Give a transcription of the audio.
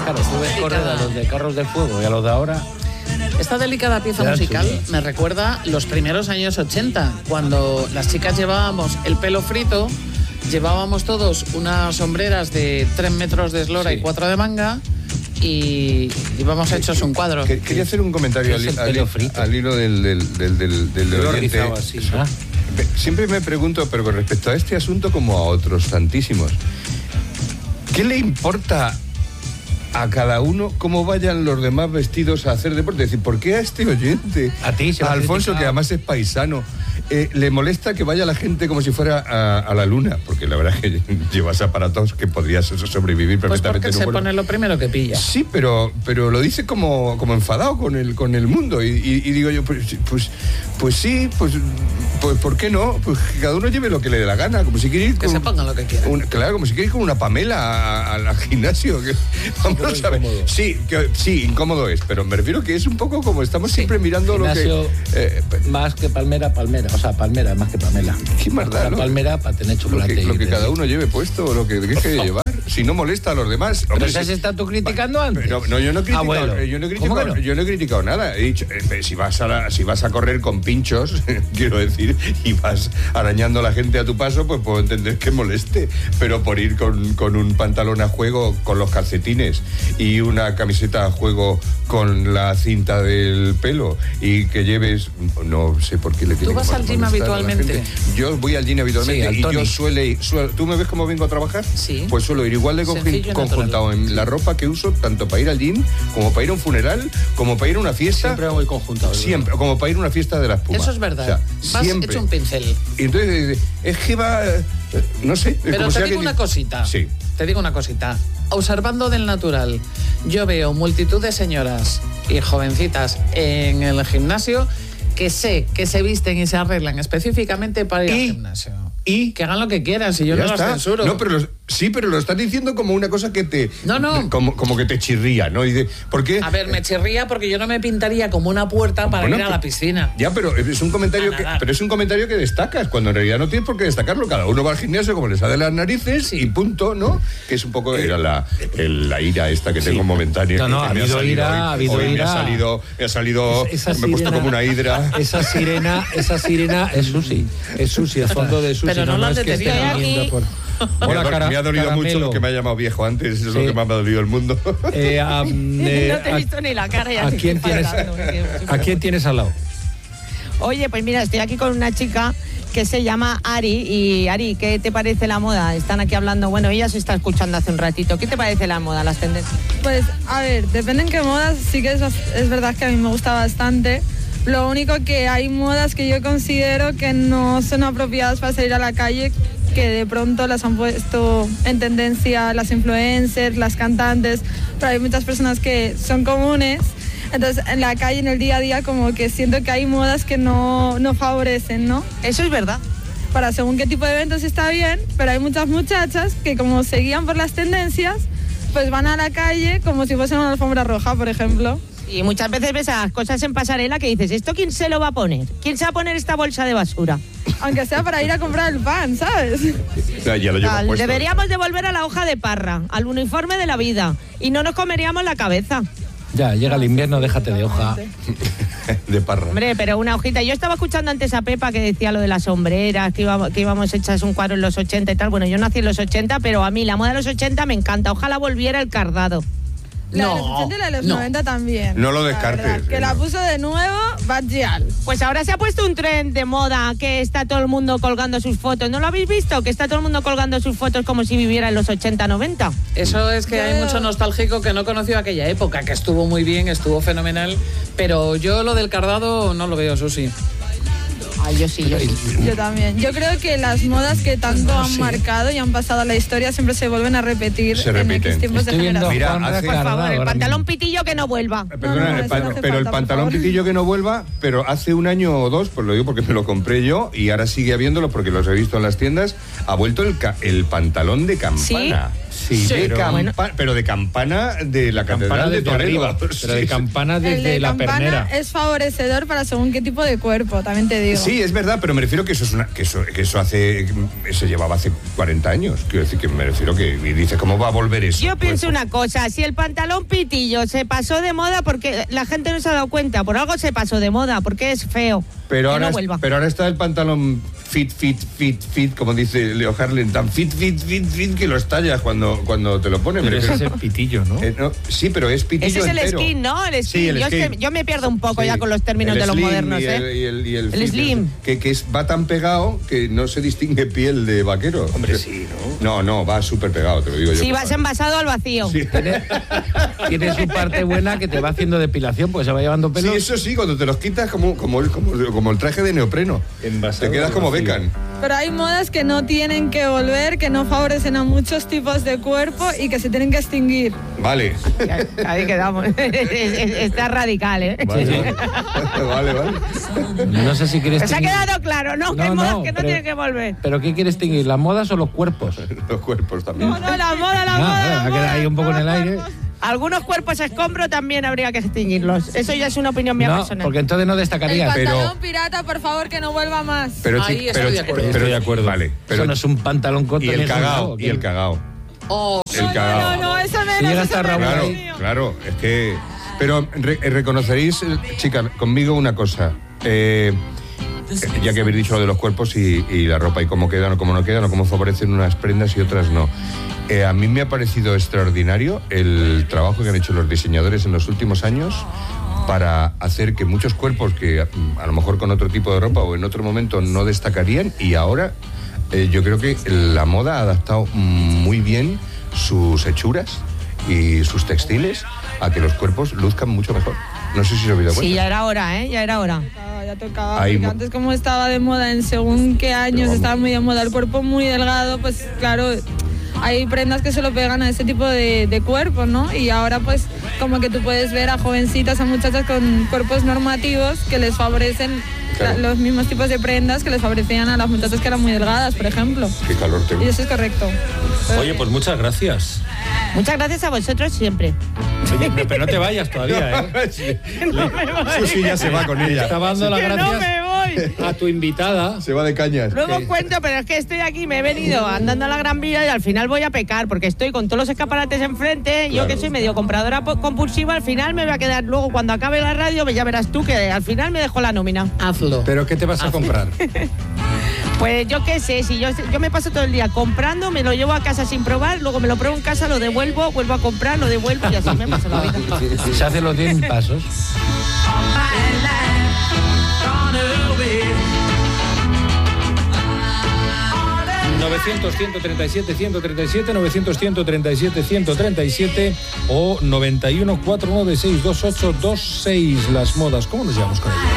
Claro, tú ves correr a los de Carros de Fuego y a los de ahora. Esta delicada pieza musical me recuerda los primeros años 80, cuando las chicas llevábamos el pelo frito, llevábamos todos unas sombreras de 3 metros de eslora y 4 de manga y íbamos hechos un cuadro. Quería hacer un comentario al hilo del oyente. Así, ¿no? Siempre me pregunto, pero con respecto a este asunto como a otros tantísimos, ¿qué le importa a cada uno cómo vayan los demás vestidos a hacer deporte? Es decir, ¿por qué a este oyente, a Alfonso, que además es paisano, le molesta que vaya la gente como si fuera a la luna? Porque la verdad es que llevas aparatos que podrías sobrevivir perfectamente. Pues porque se pone lo primero que pilla. Sí, pero lo dice como enfadado con el mundo. Y digo yo, pues sí, pues ¿por qué no? Pues que cada uno lleve lo que le dé la gana. Como si quiere ir que se pongan lo que quieran. Claro, como si quiere ir con una Pamela al gimnasio. Vamos a ver. Sí, incómodo es, pero me refiero que es un poco como estamos siempre mirando gimnasio, lo que... más que Palmera. O sea, Palmera más que Pamela. ¿Qué más da? La Palmera para tener chocolate. Lo que cada uno lleve puesto, lo que deje de llevar. Si no molesta a los demás. ¿Pero se has estado tú criticando antes? No, yo no he criticado, yo no he criticado nada. He dicho, si vas a correr con pinchos, quiero decir, y vas arañando a la gente a tu paso, pues puedo entender que moleste. Pero por ir con un pantalón a juego, con los calcetines, y una camiseta a juego con la cinta del pelo, y que lleves, no sé por qué le tiene que molestar. ¿Tú vas al gym habitualmente? Yo voy al gym habitualmente, sí, y yo suelo... ¿Tú me ves cómo vengo a trabajar? Sí. Pues suelo ir igual de conjuntado en la ropa que uso, tanto para ir al gym, como para ir a un funeral, como para ir a una fiesta. Siempre voy conjuntado. Siempre, como para ir a una fiesta de la espuma. Eso es verdad. O sea, vas hecho un pincel. Y entonces, es que va... No sé. Pero te digo una cosita. Sí. Te digo una cosita. Observando del natural, yo veo multitud de señoras y jovencitas en el gimnasio que sé que se visten y se arreglan específicamente para ir al gimnasio. Y que hagan lo que quieran, si yo no los censuro. No, pero pero lo estás diciendo como una cosa que te... No. Como que te chirría, ¿no? ¿Por qué? A ver, me chirría porque yo no me pintaría como una puerta para ir a la piscina. Ya, pero es un comentario que destacas, cuando en realidad no tienes por qué destacarlo. Cada uno va al gimnasio como le sale las narices y punto, ¿no? Que es un poco era la ira esta que tengo momentánea. No, ha habido ira. Me ha salido, me he puesto como una hidra. Esa sirena es Susi. Es Susi, el fondo de Susi. Pero no la has detenido aquí. Me ha dolido mucho lo que me ha llamado viejo antes, eso es lo que más me ha dolido el mundo. No te he visto ni la cara. ¿A quién tienes al lado? Oye, pues mira, estoy aquí con una chica que se llama Ari. Y Ari, ¿qué te parece la moda? Están aquí hablando, bueno, ella se está escuchando hace un ratito. ¿Qué te parece la moda, las tendencias? Pues, a ver, depende en qué modas, sí que es verdad que a mí me gusta bastante. Lo único que hay modas que yo considero que no son apropiadas para salir a la calle, que de pronto las han puesto en tendencia las influencers, las cantantes, pero hay muchas personas que son comunes. Entonces, en la calle, en el día a día, como que siento que hay modas que no favorecen, ¿no? Eso es verdad. Para según qué tipo de eventos está bien, pero hay muchas muchachas que como se guían por las tendencias, pues van a la calle como si fuesen una alfombra roja, por ejemplo. Y muchas veces ves a cosas en pasarela que dices, ¿esto quién se lo va a poner? ¿Quién se va a poner esta bolsa de basura? Aunque sea para ir a comprar el pan, ¿sabes? Ya lo llevo puesto. Deberíamos de volver a la hoja de parra, al uniforme de la vida, y no nos comeríamos la cabeza. Ya, llega el invierno, déjate de hoja. De parra. Hombre, pero una hojita. Yo estaba escuchando antes a Pepa que decía lo de las sombreras, que íbamos hechas un cuadro en los 80 y tal. Bueno, yo nací en los 80, pero a mí la moda de los 80 me encanta. Ojalá volviera el cardado. La de los 80 y la de los 90 también. No lo descartes. Que la puso de nuevo Badgial. Pues ahora se ha puesto un tren de moda que está todo el mundo colgando sus fotos. ¿No lo habéis visto? Que está todo el mundo colgando sus fotos como si viviera en los 80, 90. Eso es que hay mucho nostálgico que no conoció aquella época, que estuvo muy bien, estuvo fenomenal. Pero yo lo del cardado no lo veo, Susi. Ay, yo sí. Yo también. Yo creo que las modas que tanto han marcado y han pasado a la historia siempre se vuelven a repetir en X tiempos de generación. Mira, por favor, el pantalón pitillo que no vuelva. Perdona, pero el pantalón pitillo que no vuelva, pero hace un año o dos, pues lo digo porque me lo compré yo y ahora sigue habiéndolo porque los he visto en las tiendas, ha vuelto el pantalón de campana. Sí, pero de campana de la catedral de Toledo. Arriba, pero de campana desde la pernera. Es favorecedor para según qué tipo de cuerpo, también te digo. Sí, es verdad, pero me refiero que se llevaba hace 40 años. Quiero decir que me refiero que y dices, ¿cómo va a volver eso? Yo pienso una cosa, si el pantalón pitillo se pasó de moda porque la gente no se ha dado cuenta, por algo se pasó de moda, porque es feo. Pero ahora está el pantalón fit, como dice Leo Harlem, tan fit que lo estallas cuando te lo pones. Pero ese es el pitillo, ¿no? Sí, pero es pitillo ese es el entero. skin, ¿no? El skin. Sí, yo me pierdo un poco ya con los términos de los modernos, y el slim. Que va tan pegado que no se distingue piel de vaquero. Hombre, sí, ¿no? No, va súper pegado, te lo digo yo. Sí, vas envasado al vacío. Sí. Tiene su parte buena que te va haciendo depilación, porque se va llevando pelo. Sí, eso sí, cuando te los quitas como el traje de neopreno. Envasado te quedas como Beckham. Pero hay modas que no tienen que volver, que no favorecen a muchos tipos de cuerpo y que se tienen que extinguir. Vale. Ahí quedamos. Está radical, ¿eh? Vale. No sé si quieres... Se ha quedado claro, ¿no? Que hay modas que no tienen que volver. ¿Pero qué quieres extinguir? ¿Las modas o los cuerpos? Los cuerpos también. No, la moda. Va a quedar ahí un poco en el aire. Algunos cuerpos escombro también habría que extinguirlos. Eso ya es una opinión mía personal. Porque entonces no destacaría. El pantalón pirata, por favor, que no vuelva más. Ahí estoy de acuerdo. Estoy de acuerdo. Vale. Eso no es un pantalón corto. Y el cagao. Oh, No, eso menos. Si llega hasta Raúl. Claro, es que... Pero reconoceréis, chicas, conmigo una cosa. Ya que habéis dicho lo de los cuerpos y la ropa y cómo quedan o cómo no quedan o cómo favorecen unas prendas y otras no. A mí me ha parecido extraordinario el trabajo que han hecho los diseñadores en los últimos años para hacer que muchos cuerpos que a lo mejor con otro tipo de ropa o en otro momento no destacarían, y ahora yo creo que la moda ha adaptado muy bien sus hechuras y sus textiles a que los cuerpos luzcan mucho mejor. No sé si se os olvidó. Sí, ya era hora, ya era hora. Ya tocaba, porque antes como estaba de moda en según qué años estaba muy de moda el cuerpo muy delgado, pues claro, hay prendas que se lo pegan a ese tipo de cuerpo, ¿no? Y ahora pues como que tú puedes ver a jovencitas, a muchachas con cuerpos normativos que les favorecen los mismos tipos de prendas que les favorecían a las muchachas que eran muy delgadas, por ejemplo. Qué calor tengo. Y eso es correcto. Oye, pues muchas gracias. Muchas gracias a vosotros siempre. Oye, pero no te vayas todavía, ¿eh? No me voy. Susi ya se va con ella. Estaba dando las gracias No me voy. a tu invitada. Se va de cañas. Luego cuento, pero es que estoy aquí, me he venido andando a la Gran Vía y al final voy a pecar porque estoy con todos los escaparates enfrente. Yo que soy medio compradora compulsiva, al final me voy a quedar luego cuando acabe la radio, ya verás tú que al final me dejo la nómina. hazlo. ¿Pero qué te vas a comprar? Pues yo qué sé, si yo me paso todo el día comprando, me lo llevo a casa sin probar, luego me lo pruebo en casa, lo devuelvo, vuelvo a comprar, lo devuelvo y así me paso la vida. Se hace los 10 pasos. 900-137-137, 900-137-137 o 91-496-2826. Las modas. ¿Cómo nos llevamos con ello?